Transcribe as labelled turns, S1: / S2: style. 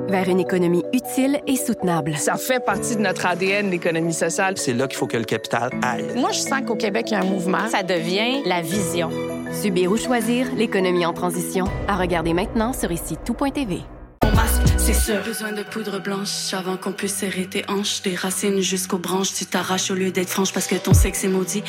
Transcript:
S1: vers une économie utile et soutenable.
S2: Ça fait partie de notre ADN, l'économie sociale.
S3: C'est là qu'il faut que le capital aille.
S2: Moi, je sens qu'au Québec, il y a un mouvement.
S4: Ça devient la vision.
S1: Subir ou choisir, l'économie en transition. À regarder maintenant sur ici-tout.tv.
S5: Mon masque, c'est sûr. Besoin de poudre blanche avant qu'on puisse serrer tes hanches. Des racines jusqu'aux branches, tu t'arraches au lieu d'être franche parce que ton sexe est maudit.